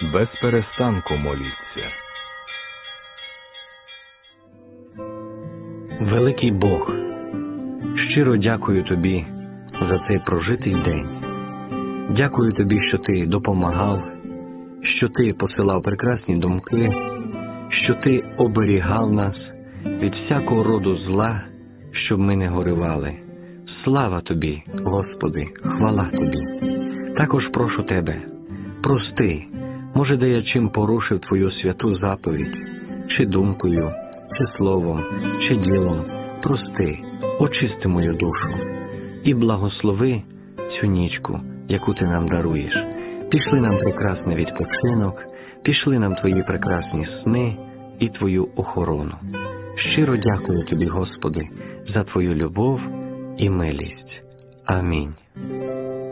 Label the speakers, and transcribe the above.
Speaker 1: без перестанку моліться.
Speaker 2: Великий Бог, щиро дякую Тобі за цей прожитий день. Дякую Тобі, що Ти допомагав, що Ти посилав прекрасні думки, що Ти оберігав нас від всякого роду зла, щоб ми не горювали. Слава Тобі, Господи, хвала Тобі. Також прошу Тебе, прости, може, де я чим порушив Твою святу заповідь, чи думкою, чи словом, чи ділом. Прости, очисти мою душу і благослови цю нічку, яку Ти нам даруєш. Пішли нам прекрасний відпочинок, пішли нам Твої прекрасні сни і Твою охорону. Щиро дякую Тобі, Господи, за Твою любов і милість. Амінь.